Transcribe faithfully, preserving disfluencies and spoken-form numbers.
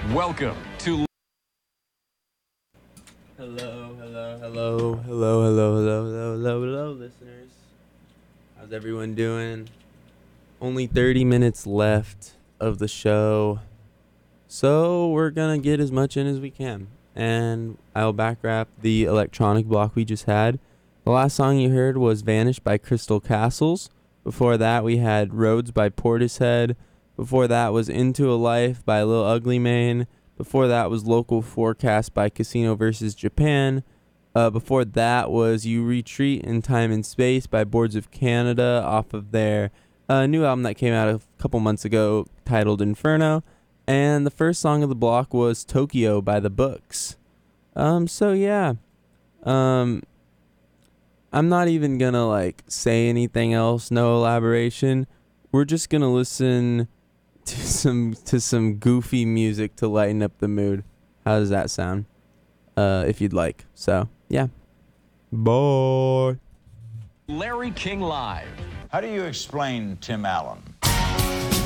Welcome to Hello, hello, hello, hello, hello, hello, hello, hello, hello, listeners. How's everyone doing? Only thirty minutes left of the show, so we're gonna get as much in as we can. And I'll back wrap the electronic block we just had. The last song you heard was Vanish by Crystal Castles. Before that, we had Roads by Portishead. Before that was Into a Life by Lil Ugly Mane. Before that was Local Forecast by Casino versus Japan. Uh, before that was You Retreat in Time and Space by Boards of Canada off of their uh, new album that came out a couple months ago titled Inferno. And the first song of the block was Tokyo by The Books. Um, so yeah. Um, I'm not even gonna like say anything else, no elaboration. We're just gonna listen to some to some goofy music to lighten up the mood. How does that sound? Uh, if you'd like. So yeah. Bye. Larry King Live. How do you explain Tim Allen?